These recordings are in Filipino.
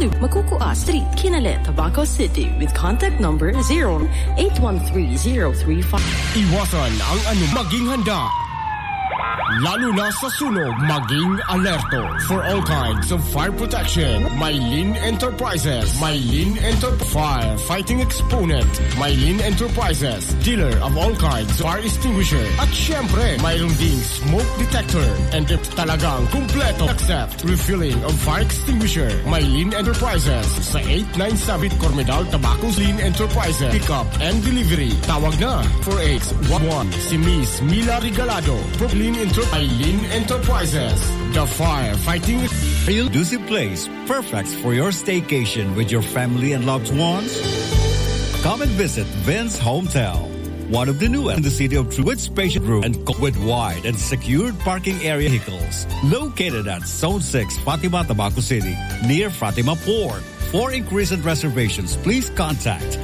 Hollywood, Makukua Street, Kinale, Tabaco City with contact number 0813-035. Iwasan ang maging handa. Lalo na sa sunog, maging alerto. For all kinds of fire protection, Mylene Enterprises. Mylene Fire Fighting Exponent. Mylene Enterprises, dealer of all kinds of fire extinguisher. At syempre, mayroon ding smoke detector. And if talagang kumpleto, accept refilling of fire extinguisher. Mylene Enterprises sa 897 Cormedal, Tabaco. Mylene Enterprises, pick up and delivery. Tawag na 4811. Si Miss Mila Regalado. Mylene Enterprises, the fire fighting. Conducive place, perfect for your staycation with your family and loved ones. Come and visit Vince Hotel, one of the newest in the city of True, with spacious room and with wide and secured parking area vehicles. Located at Zone 6, Fatima, Tabaco City, near Fatima Port. For inquiries and reservations, please contact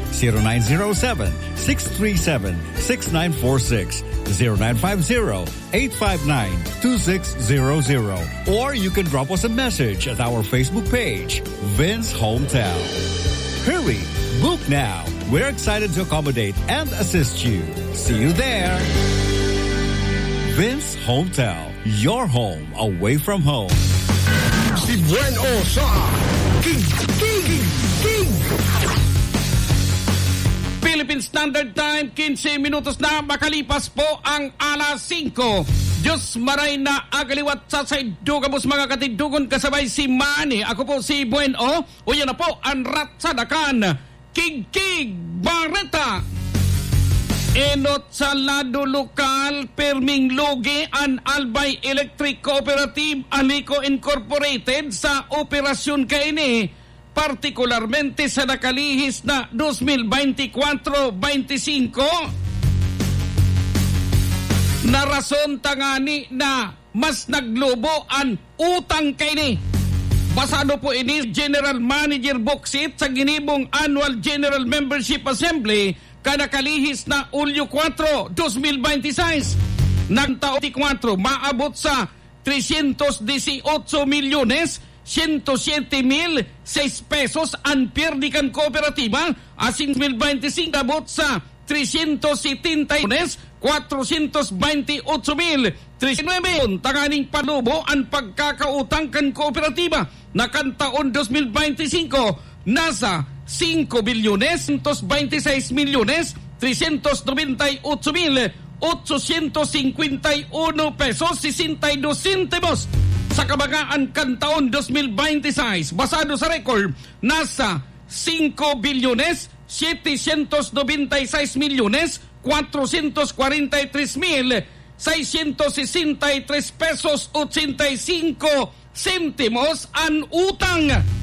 0907-637-6946, 0950-859-2600, or you can drop us a message at our Facebook page, Vince Hometown. Hurry, book now. We're excited to accommodate and assist you. See you there. Vince Hometown, your home away from home. Si Bueno sa King. Philippine Standard Time, 15 minutos na makalipas po ang alas 5. Diyos maray na agaliwat sa saydugamos mga katidugon kasabay si Manny. Ako po si Bueno. O yan na po ang ratsadakan. King Barreta. Enot sa lado lokal, perming logi an Albay Electric Cooperative Alico Incorporated sa operasyon kaini, partikularmente sa nakalihis na 2024-25 na rason tangani na mas naglobo ang utang kaini. Basado po ini General Manager Boksit sa ginibong Annual General Membership Assembly kanakalihis na Ulyo 4, 2026. Nagtaon 4 maabot sa 318 milyones 107,006 pesos ang pierdikan kooperatiba. Asing 2025 abot sa 370,428,039. Tanganing palubo ang pagkakautang kan kooperatiba na kantaon 2025 nasa 5,526,398,851 pesos 62 centimos. Sa kabagaan kan taon 2026, basado sa record, nasa 5,796,443,663 pesos 85 centimos ang utang.